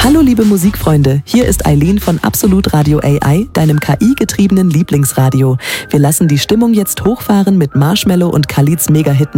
Hallo liebe Musikfreunde, hier ist Eileen von Absolut Radio AI, deinem KI-getriebenen Lieblingsradio. Wir lassen die Stimmung jetzt hochfahren mit Marshmello und Khalids Mega-Hit